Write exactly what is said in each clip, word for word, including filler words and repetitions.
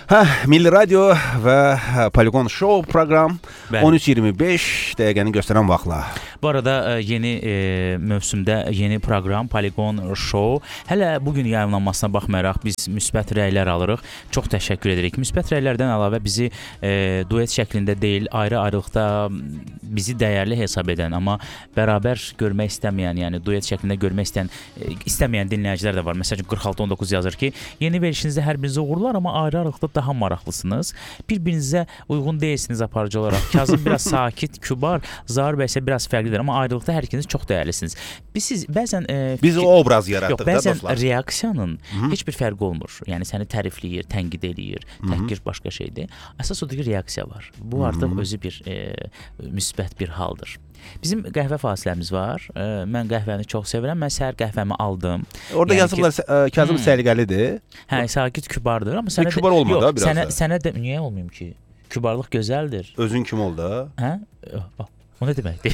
Hə, Milli Radio və Poligon Show proqram Bəli. on üç iyirmi beş dəqiqəni göstərən vaxtla. Bu arada yeni e, mövsümdə yeni proqram Poligon Show. Hələ bugün yayımlanmasına baxmayaraq biz müsbət rəylər alırıq. Çox təşəkkür edirik. Müsbət rəylərdən əlavə bizi e, duet şəklində deyil, ayrı-ayrılıqda bizi dəyərli hesab edən, amma bərabər görmək istəməyən, yəni duet şəklində görmək istəyən, e, istəməyən dinləyicilər də var. Məsələn, qırx altı on doqquz yazır ki, yeni verilişinizdə hər birinizə uğurlar, amma ayrı-ayrılıqda daha maraqlısınız. Bir-birinizə uyğun deyilsiniz aparıcı olaraq. Kazım biraz sakit, kübar, Zahir bəy isə biraz fərqlidir, amma ayrılıqda hər ikiniz çox dəyərlisiniz. Biz siz bəzən e, biz o obraz yaratdıq yox, da bəzən dostlar. reaksiyanın Hı-hı. heç bir fərqi olmur. Yəni səni tərifləyir, tənqid eləyir, təhqir başqa şeydir. Əsas odur ki, reaksiya var. Bu artıq Hı-hı. özü bir e, müsbət bir haldır. Bizim qəhvə fasiləmiz var. E, mən qəhvəni çox sevirəm. Mən səhər qəhvəmi aldım. Orada Yəni yazıblar ki, Kazım hmm. səliqəlidir. Hə, sakit, kübardır, amma sənə kübar olmadı ha biraz. Sənə da. sənə də niyə olmayım ki? Kübarlıq gözəldir. Özün kim oldu ha? Hə? Bax, o nə deməkdir?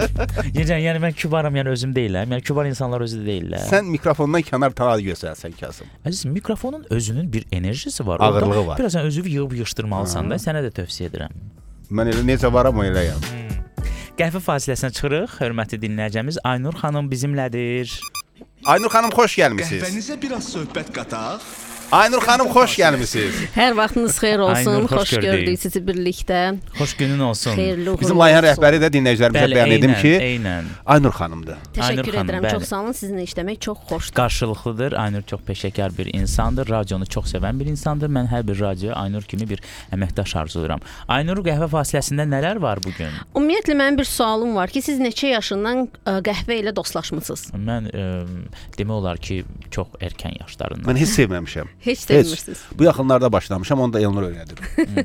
yəni, yəni mən kübaram, yəni özüm deyiləm. Yəni kübar insanlar özü də deyirlər. Sən mikrofondan kənar tara göstərsən Kazım. Əziz, mikrofonun özünün bir enerjisi var. Ağırlığı Orada var. Biraz özünü yığıb yığışdırmalısan da, sənə də tövsiyə edirəm. Mən elə necə varam o eləyəm. Hmm. Qəhvə fasiləsinə çıxırıq. Hörmətli dinləyicimiz Aynur xanım bizimlədir. Aynur xanım xoş gəlmisiniz. Qəhvənizə biraz söhbət qataq. Aynur xanım xoş gəlmisiniz. Hər vaxtınız xeyir olsun. Aynur, xoş xoş gördük. gördük sizi birlikdə. Xoş günün olsun. Xeyirli uğurlu Bizim layihə olsun. rəhbəri də dinləyicilərimizə Bəli, bəyan edim eynən, ki, eynən. Aynur xanımdır. Təşəkkür Aynur xanım, edirəm. bəli. Çox sağ olun. Sizinlə işləmək çox xoşdur. Qarşılıqlıdır. Aynur çox peşəkar bir insandır. Radionu çox sevən bir insandır. Mən hər bir radioya Aynur kimi bir əməkdaş arzulayıram. Aynur, qəhvə fasiləsində nələr var bu gün? Ümumiyyətlə mənim bir sualım var ki, siz neçə yaşından ə, qəhvə ilə dostlaşmısınız? Mən e, demək olar ki, çox erkən yaşlarından. Mən heç sevməmişəm. Heç sevmirsiniz. Bu yaxınlarda başlamışam, onu da Elnur öyrədir.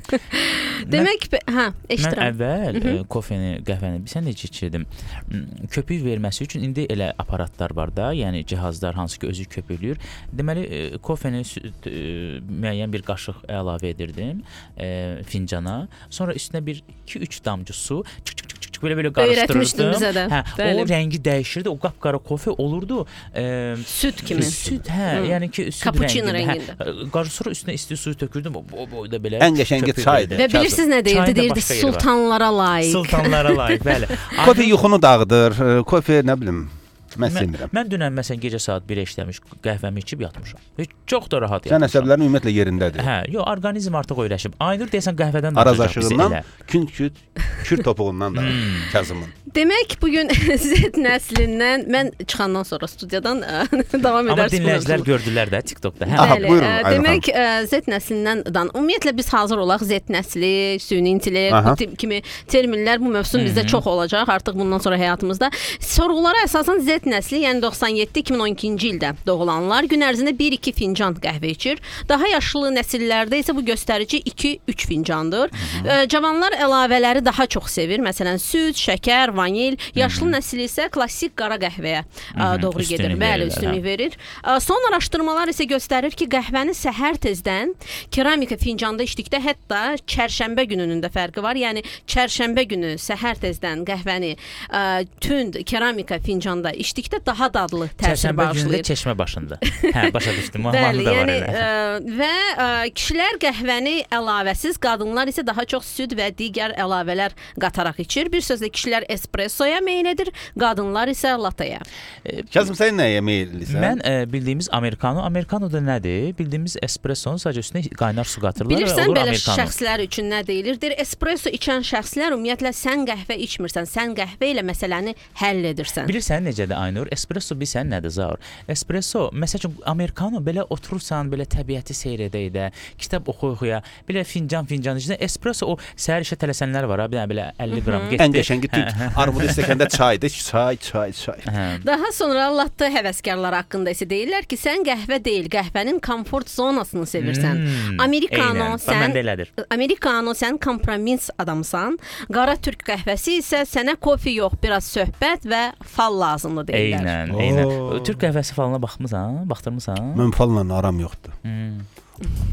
Demək, hə, Mən eşidirəm. əvvəl e, kofeni, qəhvəni bilsən necə içirdim? Köpük verməsi üçün indi elə aparatlar var da, yəni cihazlar hansı ki özü köpükləyir. Deməli, e, kofeni süt, e, müəyyən bir qaşıq əlavə edirdim e, fincana. Sonra üstünə bir iki üç damcı su, çık çık çık çık belə belə Öyrətmişdin qarışdırırdım. bizə də. Hə, Bəli. o rəngi dəyişirdi, o qapqara kofe olurdu. E, Süd kimi. Süd, hə, Hı. yəni ki süd Cappuccino rəngində. rəngində. Hə, qarşı sonra üstünə isti suyu tökürdüm. O o boyda belə. Ən qəşəngi köpük çaydır. verdi. Və bilirsiniz nə deyirdi? Çayın da Deyirdi başqa yeri var. sultanlara layiq. Sultanlara layiq, bəli. Kofe yuxunu dağıdır, kofe nə bilim, mən sevmirəm. Mən dünən məsələn gecə saat birə işləmiş, qəhvəmi içib yatmışam. Heç çox da rahat Sən yatmışam. əsəblərin ümumiyyətlə yerindədir. Hə, yox, orqanizm artıq öyrəşib. Aynur deyəsən qəhvədən Araz danışacaq bizi aşığından, elə. künt-küt, kür topuğundan da Kazımın. Demək, bugün Z nəslindən mən çıxandan sonra studiyadan ə, davam Amma edərsiniz. dinləyicilər gördülər də TikTokda. Hə. Aha, Bəli, buyurun, ə, Aynur demək ə, Z nəslindən dan. Ümumiyyətlə biz hazır olaq Z nəsli, süni intellekt Aha. bu tip kimi terminlər bu mövsüm bizdə çox olacaq artıq bundan sonra həyatımızda. Sorğulara əsasən Z nəsli, yəni doxsan yeddi iki min on ikinci ildə doğulanlar gün ərzində bir iki fincan qəhvə içir. Daha yaşlı nəsillərdə isə bu göstərici iki üç fincandır. Ə, cavanlar əlavələri daha çox sevir. Məsələn, süd, şəkər, vanil. Yaşlı nəsil isə klassik qara qəhvəyə ə, doğru Üstünlük gedir. Bəli, verirlər, üstünlük hə. verir. Ə, Son araşdırmalar isə göstərir ki, qəhvəni səhər tezdən keramika fincanda içdikdə hətta çərşənbə gününün də fərqi var. Yəni çərşənbə günü səhər tezdən qəhvəni ə, tünd keramika fincanda içdikdə daha dadlı təsir Çərşənbə günündə bağışlayır. çeşmə başında. Hə, başa düşdüm. Bəli, Mahnı da var yəni elə. ə, və ə, kişilər qəhvəni əlavəsiz, qadınlar isə daha çox süd və digər əlavələr qataraq içir. Bir sözlə kişilər espressoya meyl edir, qadınlar isə latteyə. Kazım sən nəyə meyillisən? Mən ə, bildiyimiz amerikano, amerikano da nədir? Bildiyimiz espressonun sadəcə üstünə qaynar su qatırlar və Bilirsən olur belə amerikano. şəxslər üçün nə deyilirdir? Espresso içən şəxslər ümumiyyətlə sən qəhvə içmirsən, sən qəhvə ilə məsələni həll edirsən. Bilirsən necədir Aynur? Espresso bilsən nədir Zaur? Espresso, məsəl üçün amerikano belə oturursan, belə təbiəti seyr edə-edə, kitab oxuya-oxuya, belə fincan-fincan içində espresso o səhər işə tələsənlər var ha, bir dənə belə əlli qram getdi. Ən qəşəngi türk armudu stəkanda çaydır, çay, çay, çay. Hə. Daha sonra latte həvəskarları haqqında isə deyirlər ki, sən qəhvə deyil, qəhvənin komfort zonasını sevirsən. Hmm, Amerikano eynən. sən Məndə elədir. Amerikano sən kompromis adamsan. Qara türk qəhvəsi isə sənə kofe yox, biraz söhbət və fal lazımdır deyirlər. Eynən, Oo. eynən. Türk qəhvəsi falına baxmısan? Baxdırmısan? Mən falla aram yoxdur. Hmm.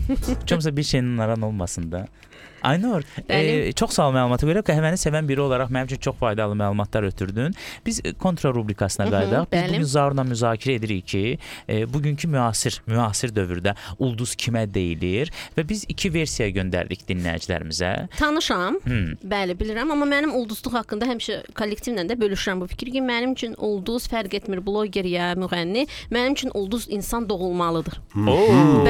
Çoxsa bir şeyin naran olmasın da. Aynur, Bəli. e, çox sağ ol məlumata görə. Qəhvəni sevən biri olaraq mənim üçün çox faydalı məlumatlar ötürdün. Biz e, kontra rubrikasına qayıdaq. Biz bəli. bugün Zaurla müzakirə edirik ki, e, bugünkü müasir, müasir dövrdə ulduz kimə deyilir və biz iki versiya göndərdik dinləyicilərimizə. Tanışam. Hmm. Bəli, bilirəm, amma mənim ulduzluq haqqında həmişə kollektivlə də bölüşürəm bu fikri ki, mənim üçün ulduz fərq etmir, bloger ya müğənni, mənim üçün ulduz insan doğulmalıdır. Oo.